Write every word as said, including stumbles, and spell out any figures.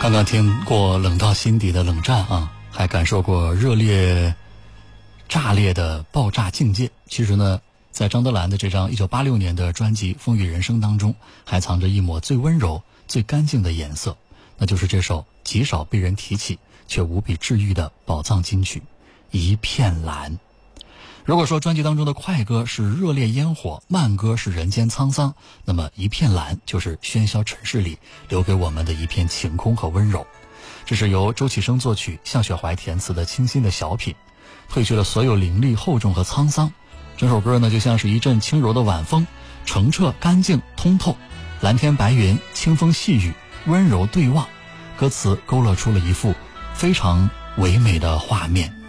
刚刚听过冷到心底的冷战啊，还感受过热烈炸裂的爆炸境界。其实呢，在张德兰的这张一九八六年的专辑《风雨人生》当中，还藏着一抹最温柔最干净的颜色，那就是这首极少被人提起却无比治愈的宝藏金曲《一片蓝》。如果说专辑当中的快歌是热烈烟火，慢歌是人间沧桑，那么一片蓝就是喧嚣尘世里留给我们的一片晴空和温柔。这是由周启生作曲，向雪怀填词的清新的小品，褪去了所有凌厉厚重和沧桑。整首歌呢，就像是一阵轻柔的晚风，澄澈干净通透，蓝天白云，清风细雨，温柔对望。歌词勾勒出了一幅非常唯美的画面。